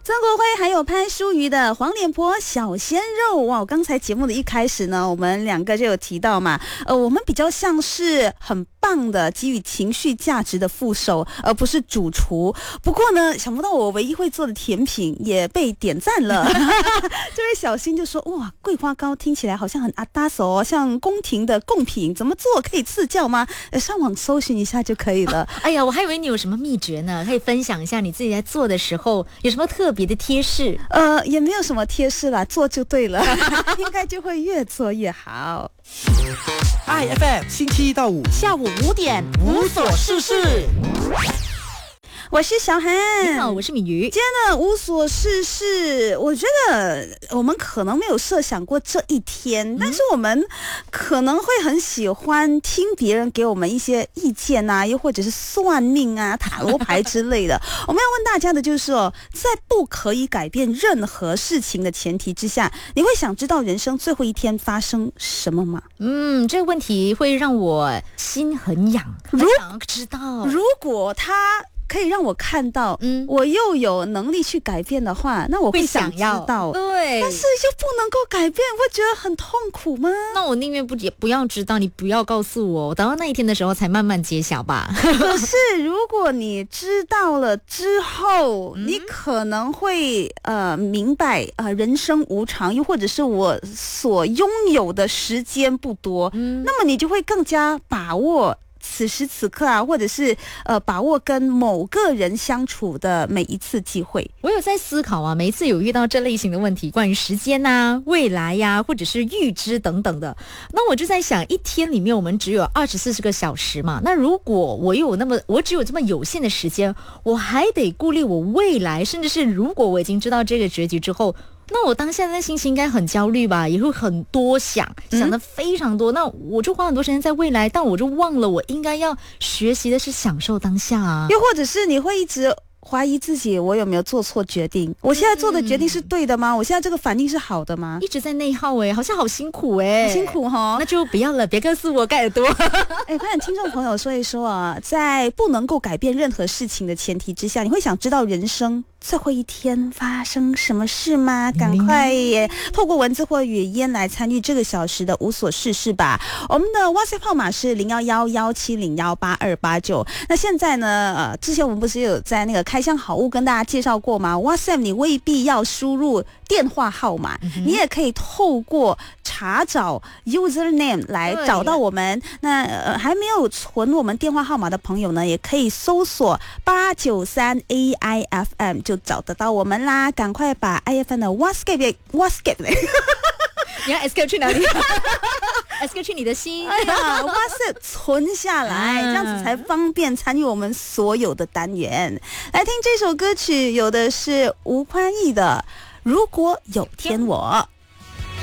曾国辉还有潘淑瑜的黄脸婆小鲜肉。哇，刚才节目的一开始呢，我们两个就有提到嘛，我们比较像是很棒的给予情绪价值的副手，而不是主厨。不过呢，想不到我唯一会做的甜品也被点赞了。这位小新就说：哇，桂花糕听起来好像很阿达手哦，像宫廷的贡品，怎么做可以赐教吗？上网搜寻一下就可以了。 哎呀，我还以为你有什么秘诀呢，可以分享一下你自己在做的时候有什么特别的贴士？ 也没有什么贴士啦，做就对了，应该就会越做越好。 IFM 星期一到五下午5点无所事事。 我是小涵， 你好，我是敏瑜。 今天的无所事事，我觉得我们可能没有设想过这一天，但是我们可能会很喜欢听别人给我们一些意见啊，又或者是算命啊、塔罗牌之类的。我们要问大家的就是在不可以改变任何事情的前提之下，你会想知道人生最后一天发生什么吗？ 这个问题会让我心很痒，很想知道。 如果他可以让我看到，我又有能力去改变的话，那我会想知道， 对， 但是又不能够改变，会觉得很痛苦吗？ 那我宁愿不要知道，你不要告诉我，我等到那一天的时候才慢慢揭晓吧。 可是如果你知道了之后，你可能会明白人生无常，又或者是我所拥有的时间不多，那么你就会更加把握此时此刻啊，或者是把握跟某个人相处的每一次机会。 我有在思考啊，每一次有遇到这类型的问题，关于时间啊、未来呀，或者是预知等等的，那我就在想，一天里面我们只有24个小时嘛，那如果我只有这么有限的时间，我还得顾虑我未来，甚至是如果我已经知道这个结局之后，那我当下的心情应该很焦虑吧，也会很多想得非常多，那我就花很多时间在未来，但我就忘了我应该要学习的是享受当下啊。 又或者是你会一直怀疑自己，我有没有做错决定？我现在做的决定是对的吗？我现在这个反应是好的吗？ 一直在内耗好像好辛苦辛苦齁。 那就不要了，别告诉我盖耳朵。 快点听众朋友说一说啊，在不能够改变任何事情的前提之下，你会想知道人生最后一天发生什么事吗？赶快透过文字或语音来参与这个小时的无所事事吧。我们的 WhatsApp 号码是0111701829。那现在呢，之前我们不是有在那个开箱好物跟大家介绍过吗？ WhatsApp 你未必要输入电话号码，你也可以透过查找 username 来找到我们。那还没有存我们电话号码的朋友呢，也可以搜索893 AIFM 就找得到我们啦。赶快把 IFM 的 WhatsApp 你要 SQ 去哪里？SQ 去你的心。 WhatsApp 存下来，这样子才方便参与我们所有的单元。来听这首歌曲，有的是吴宽义的《如果有天我》。